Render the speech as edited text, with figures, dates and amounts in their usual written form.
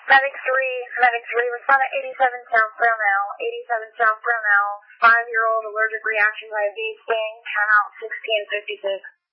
Medic 3, respond to 87 South Brownell, 87 South Brownell, 5-year-old allergic reaction by a bee sting, turn out 1656.